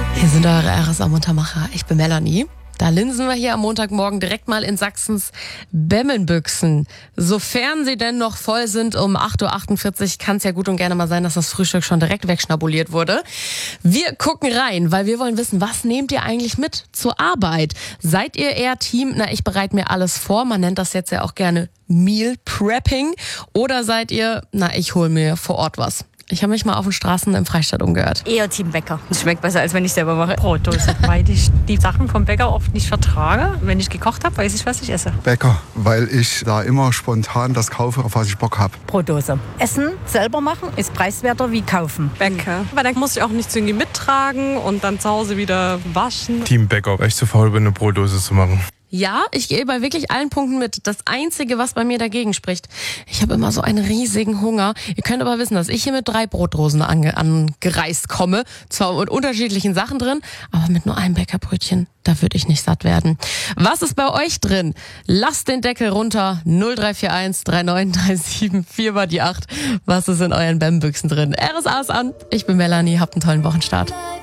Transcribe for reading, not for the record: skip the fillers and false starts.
Hier sind eure RSA-Muntermacher. Ich bin Melanie. Da linsen wir hier am Montagmorgen direkt mal in Sachsens Bemmelbüchsen. Sofern sie denn noch voll sind um 8.48 Uhr, kann es ja gut und gerne mal sein, dass das Frühstück schon direkt wegschnabuliert wurde. Wir gucken rein, weil wir wollen wissen, was nehmt ihr eigentlich mit zur Arbeit? Seid ihr eher Team, ich bereite mir alles vor, man nennt das jetzt ja auch gerne Meal Prepping. Oder seid ihr, ich hole mir vor Ort was? Ich habe mich mal auf den Straßen im Freistaat umgehört. Eher Team Bäcker. Es schmeckt besser, als wenn ich selber mache. Brotdose, weil ich die Sachen vom Bäcker oft nicht vertrage. Wenn ich gekocht habe, weiß ich, was ich esse. Bäcker, weil ich da immer spontan das kaufe, auf was ich Bock habe. Brotdose. Essen selber machen ist preiswerter wie kaufen. Bäcker, weil dann muss ich auch nichts irgendwie mittragen und dann zu Hause wieder waschen. Team Bäcker, weil ich zu faul bin, eine Brotdose zu machen. Ja, ich gehe bei wirklich allen Punkten mit. Das Einzige, was bei mir dagegen spricht, ich habe immer so einen riesigen Hunger. Ihr könnt aber wissen, dass ich hier mit 3 Brotdosen angereist komme. Zwar mit unterschiedlichen Sachen drin, aber mit nur einem Bäckerbrötchen, da würde ich nicht satt werden. Was ist bei euch drin? Lasst den Deckel runter. 0341 3937 4 mal die 8. Was ist in euren Bembüchsen drin? RSA ist an. Ich bin Melanie. Habt einen tollen Wochenstart.